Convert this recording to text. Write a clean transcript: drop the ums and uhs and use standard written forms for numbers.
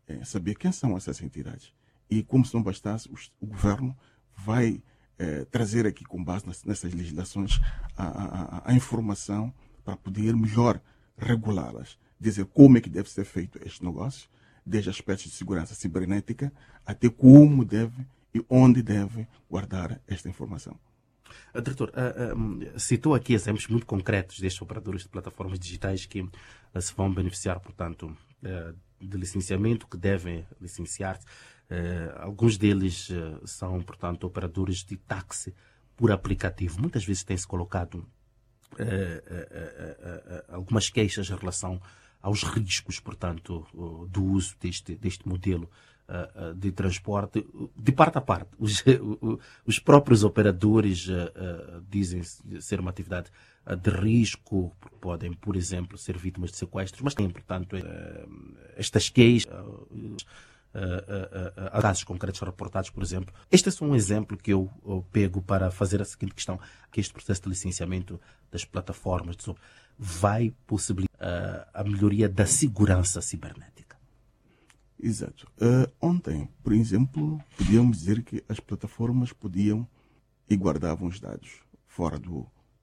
saber quem são essas entidades. E como se não bastasse, o governo vai trazer aqui, com base nessas legislações, a informação para poder melhor regulá-las. Dizer como é que deve ser feito este negócio, desde aspectos de segurança cibernética até como deve e onde deve guardar esta informação. Diretor, citou aqui exemplos muito concretos destes operadores de plataformas digitais que se vão beneficiar, portanto, de licenciamento, que devem licenciar-se. Alguns deles são, portanto, operadores de táxi por aplicativo. Muitas vezes tem-se colocado algumas queixas em relação aos riscos, portanto, do uso deste modelo de transporte, de parte a parte. Os próprios operadores dizem ser uma atividade de risco, porque podem, por exemplo, ser vítimas de sequestros, mas tem, portanto, estas queixas, casos concretos reportados, por exemplo. Este é só um exemplo que eu pego para fazer a seguinte questão, que este processo de licenciamento das plataformas vai possibilitar a melhoria da segurança cibernética. Exato. Ontem, por exemplo, podíamos dizer que as plataformas podiam e guardavam os dados fora do